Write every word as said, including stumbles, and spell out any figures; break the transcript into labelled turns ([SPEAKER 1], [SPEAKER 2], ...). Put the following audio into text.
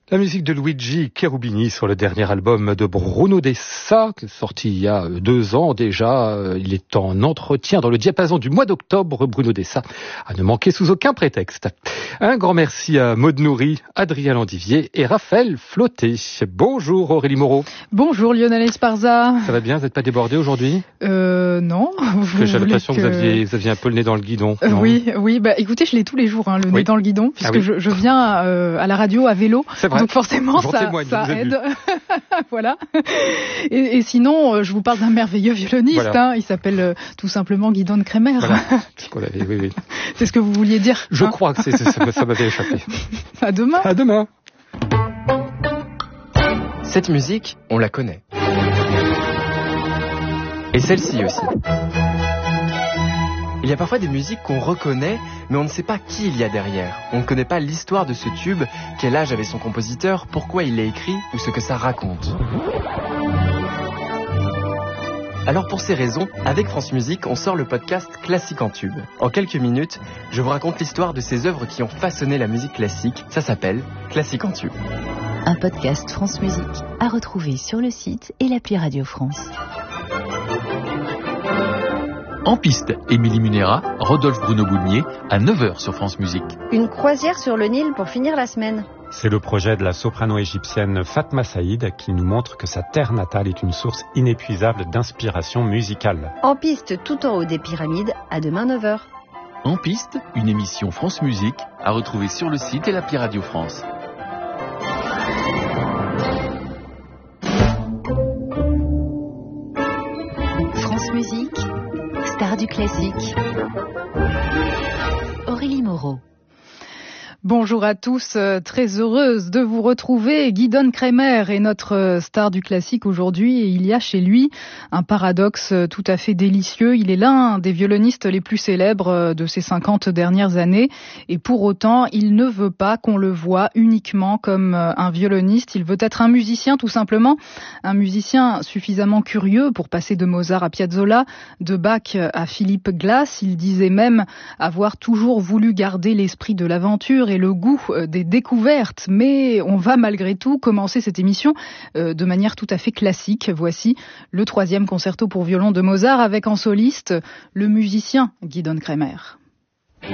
[SPEAKER 1] La musique de Luigi Cherubini sur le dernier album de Bruno Dessa, sorti il y a deux ans déjà. Il est en entretien dans le diapason du mois d'octobre. Bruno Dessa à ne manquer sous aucun prétexte. Un grand merci à Maud Nourri, Adrien Landivier et Raphaël Flauté. Bonjour Aurélie Moreau.
[SPEAKER 2] Bonjour Lionel Esparza.
[SPEAKER 1] Ça va bien, vous n'êtes pas débordé aujourd'hui ?
[SPEAKER 2] Euh, non.
[SPEAKER 1] J'ai l'impression que... que vous aviez, vous aviez un peu le nez dans le guidon.
[SPEAKER 2] Euh, oui, oui. Bah, écoutez, je l'ai tous les jours, hein, le oui. nez dans le guidon, puisque ah oui. je, je viens euh, à la radio à vélo.
[SPEAKER 1] C'est vrai.
[SPEAKER 2] Donc forcément, ça, témoigne, ça aide. Voilà. Et, et sinon, je vous parle d'un merveilleux violoniste. Voilà. Hein, il s'appelle euh, tout simplement Guidon Kremer.
[SPEAKER 1] Voilà. Ce qu'on avait, oui, oui.
[SPEAKER 2] C'est ce que vous vouliez dire.
[SPEAKER 1] Je
[SPEAKER 2] hein
[SPEAKER 1] crois que c'est, ça, ça m'avait échappé.
[SPEAKER 2] À demain.
[SPEAKER 1] À demain.
[SPEAKER 3] Cette musique, on la connaît. Et celle-ci aussi. Il y a parfois des musiques qu'on reconnaît, mais on ne sait pas qui il y a derrière. On ne connaît pas l'histoire de ce tube, quel âge avait son compositeur, pourquoi il l'a écrit ou ce que ça raconte. Alors pour ces raisons, avec France Musique, on sort le podcast Classique en tube. En quelques minutes, je vous raconte l'histoire de ces œuvres qui ont façonné la musique classique. Ça s'appelle Classique en tube.
[SPEAKER 4] Un podcast France Musique à retrouver sur le site et l'appli Radio France.
[SPEAKER 5] En piste, Émilie Munera, Rodolphe Bruno Boulmier, à neuf heures sur France Musique.
[SPEAKER 6] Une croisière sur le Nil pour finir la semaine.
[SPEAKER 7] C'est le projet de la soprano égyptienne Fatma Saïd qui nous montre que sa terre natale est une source inépuisable d'inspiration musicale.
[SPEAKER 6] En piste, tout en haut des pyramides, à demain neuf heures.
[SPEAKER 5] En piste, une émission France Musique à retrouver sur le site et l'appli Radio France.
[SPEAKER 4] France Musique, star du classique. Aurélie Moreau.
[SPEAKER 2] Bonjour à tous, très heureuse de vous retrouver. Guidon Kremer est notre star du classique aujourd'hui et il y a chez lui un paradoxe tout à fait délicieux. Il est l'un des violonistes les plus célèbres de ces cinquante dernières années et pour autant, il ne veut pas qu'on le voie uniquement comme un violoniste. Il veut être un musicien tout simplement, un musicien suffisamment curieux pour passer de Mozart à Piazzolla, de Bach à Philippe Glass. Il disait même avoir toujours voulu garder l'esprit de l'aventure et le goût des découvertes, mais on va malgré tout commencer cette émission euh, de manière tout à fait classique. Voici le troisième concerto pour violon de Mozart avec en soliste le musicien Guidon Kremer.